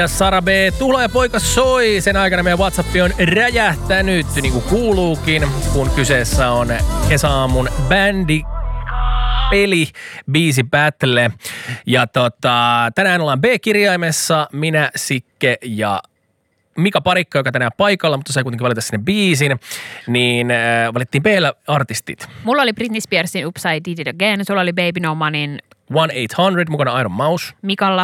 Sara B. Tuula ja poika soi. Sen aikana meidän WhatsApp on räjähtänyt, niin kuin kuuluukin, kun kyseessä on kesäaamun bändi peli, biisi battle. Ja tänään ollaan B-kirjaimessa, minä, Sikke ja Mika Parikka, joka tänään paikalla, mutta sai kuitenkin valita sinne biisin, niin valittiin B:llä artistit. Mulla oli Britney Spearsin Oops, I Did It Again, sulla oli Baby No Moneyn 1-800, mukana Iron Mouse.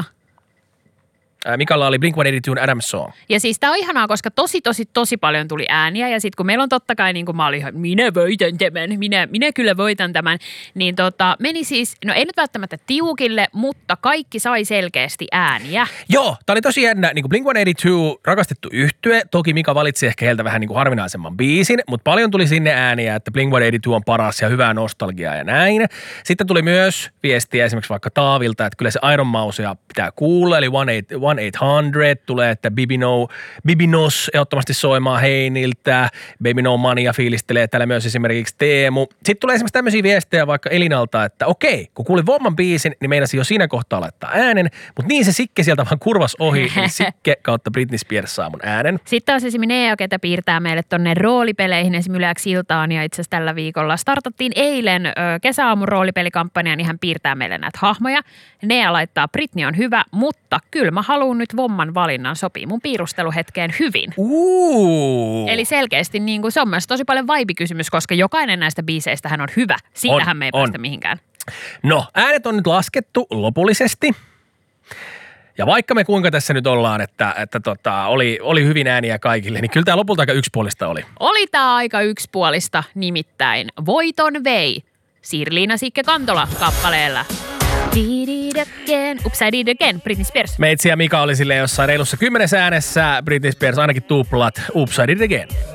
Mikalla oli Blink-182 Adam Song. Ja siis tää on ihanaa, koska tosi paljon tuli ääniä. Ja sit kun meillä on totta kai, niin kuin mä olin ihan, minä voitan tämän, minä kyllä voitan tämän. Niin meni siis, no ei nyt välttämättä tiukille, mutta kaikki sai selkeästi ääniä. Joo, tää oli tosi jännä. Niin kuin Blink-182 rakastettu yhtye. Toki Mika valitsi ehkä heiltä vähän niin kuin harvinaisemman biisin, mutta paljon tuli sinne ääniä, että Blink-182 on paras ja hyvää nostalgiaa ja näin. Sitten tuli myös viestiä esimerkiksi vaikka Taavilta, että kyllä se Iron Mousea pitää kuulla, eli 1-800 tulee, että Bibi Nos ehdottomasti soimaan Heiniltä, Baby No Money fiilistelee täällä myös esimerkiksi Teemu. Sitten tulee esimerkiksi tämmöisiä viestejä vaikka Elinalta, että okei, kun kuulin Vomman biisin, niin meinasi jo siinä kohtaa laittaa äänen, mutta niin se Sikke sieltä vaan kurvas ohi, niin Sikke kautta Britney Spears saa mun äänen. Sitten taas esimerkiksi Nea, ketä piirtää meille tonne roolipeleihin esimerkiksi Yleäksi iltaan, ja itse asiassa tällä viikolla startattiin eilen kesäaamun roolipelikampanja, niin hän piirtää meille näitä hahmoja. Nea laittaa Britney on hyvä, mutta kyllä mä haluan nyt Vomman valinnan, sopii mun piirusteluhetkeen hyvin. Eli selkeästi niin kuin, se on myös tosi paljon vibe-kysymys, koska jokainen näistä biiseistä hän on hyvä. Siitähän me ei päästä mihinkään. No, äänet on nyt laskettu lopullisesti. Ja vaikka me kuinka tässä nyt ollaan, että oli hyvin ääniä kaikille, niin kyllä tämä lopulta aika yksipuolista oli. Oli tämä aika yksipuolista, nimittäin voiton vei Sirliina Sikke Kantola kappaleella. Did it again, Oops, I Did It Again, Britney Spears. Meitsi ja Mika oli silleen jossain reilussa 10 äänessä, Britney Spears ainakin tuplat, Oops, I Did It Again.